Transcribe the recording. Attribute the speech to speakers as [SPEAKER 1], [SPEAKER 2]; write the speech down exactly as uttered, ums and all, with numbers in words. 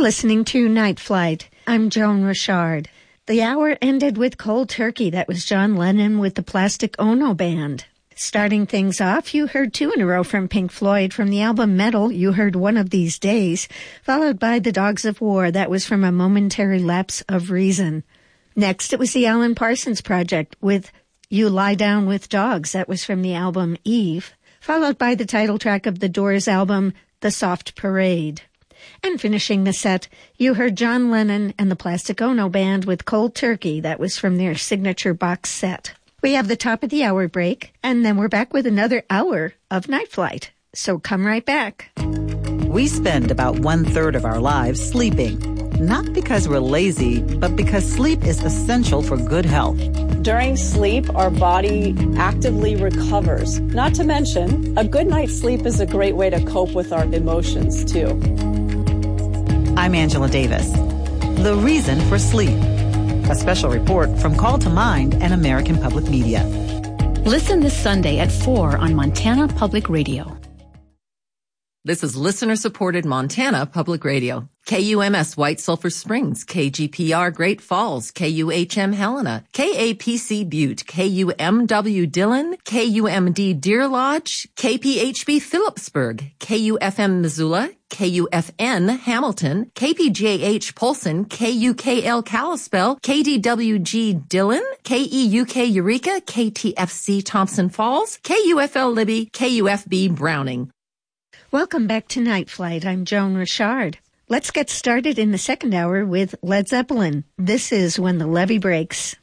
[SPEAKER 1] listening to Night Flight. I'm Joan Richard. The hour ended with Cold Turkey. That was John Lennon with the Plastic Ono Band. Starting things off, you heard two in a row from Pink Floyd. From the album Metal, you heard One of These Days, followed by The Dogs of War. That was from A Momentary Lapse of Reason. Next, it was the Alan Parsons Project with You Lie Down with Dogs. That was from the album Eve, followed by the title track of the Doors album, The Soft Parade. And finishing the set, you heard John Lennon and the Plastic Ono Band with Cold Turkey. That was from their signature box set. We have the top of the hour break, and then we're back with another hour of Night Flight. So come right back.
[SPEAKER 2] We spend about one-third of our lives sleeping. Not because we're lazy, but because sleep is essential for good health.
[SPEAKER 3] During sleep, our body actively recovers. Not to mention, a good night's sleep is a great way to cope with our emotions, too.
[SPEAKER 2] I'm Angela Davis. The reason for sleep. A special report from Call to Mind and American Public Media.
[SPEAKER 4] Listen this Sunday at four on Montana Public Radio.
[SPEAKER 5] This is listener-supported Montana Public Radio. K U M S White Sulphur Springs, K G P R Great Falls, K U H M Helena, K A P C Butte, K U M W Dillon, K U M D Deer Lodge, K P H B Phillipsburg, K U F M Missoula, K U F N Hamilton, K P J H Polson, K U K L Kalispell, K D W G Dillon, K E U K Eureka, K T F C Thompson Falls, K U F L Libby, K U F B Browning.
[SPEAKER 1] Welcome back to Night Flight. I'm Joan Richard. Let's get started in the second hour with Led Zeppelin. This is When the Levee Breaks.